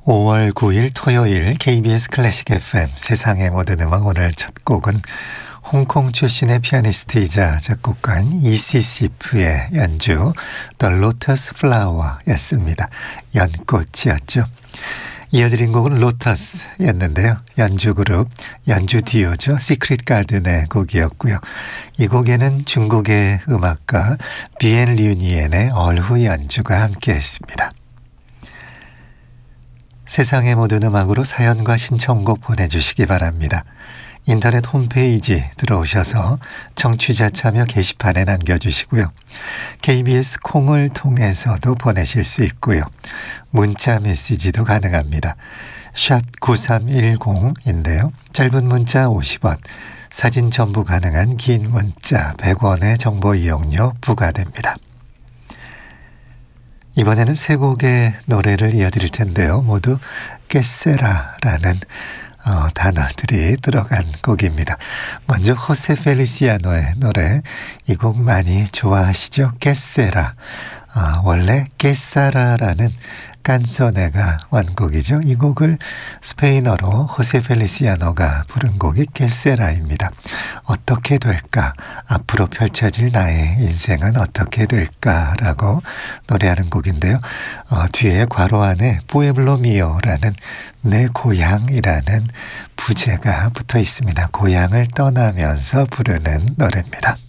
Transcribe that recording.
5월 9일 토요일 KBS 클래식 FM 세상의 모든 음악. 오늘 첫 곡은 홍콩 출신의 피아니스트이자 작곡가인 이시시프의 연주 The Lotus Flower였습니다. 연꽃이었죠. 이어드린 곡은 로터스였는데요. 연주 그룹, 연주 듀오죠. 시크릿 가든의 곡이었고요. 이 곡에는 중국의 음악가 비엔 류니엔의 얼후 연주가 함께했습니다. 세상의 모든 음악으로 사연과 신청곡 보내주시기 바랍니다. 인터넷 홈페이지 들어오셔서 청취자 참여 게시판에 남겨주시고요. KBS 콩을 통해서도 보내실 수 있고요. 문자 메시지도 가능합니다. 샵 9310인데요. 짧은 문자 50원, 사진 첨부 가능한 긴 문자 100원의 정보 이용료 부과됩니다. 이번에는 세 곡의 노래를 이어드릴 텐데요. 모두 깨세라라는 단어들이 들어간 곡입니다. 먼저 호세 펠리시아노의 노래, 이 곡 많이 좋아하시죠? 깨세라. 원래 깨사라라는 깐소네가 원곡이죠. 이 곡을 스페인어로 호세 펠리시아노가 부른 곡이 깨세라입니다. 어떻게 될까? 앞으로 펼쳐질 나의 인생은 어떻게 될까라고 노래하는 곡인데요. 뒤에 괄호 안에 pueblo mío라는 내 고향이라는 부제가 붙어 있습니다. 고향을 떠나면서 부르는 노래입니다.